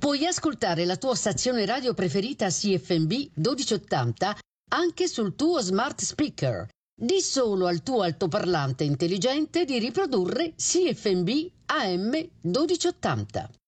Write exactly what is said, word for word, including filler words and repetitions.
Puoi ascoltare la tua stazione radio preferita C F M B milleottanta anche sul tuo smart speaker. Di solo al tuo altoparlante intelligente di riprodurre C F M B A M milleottanta.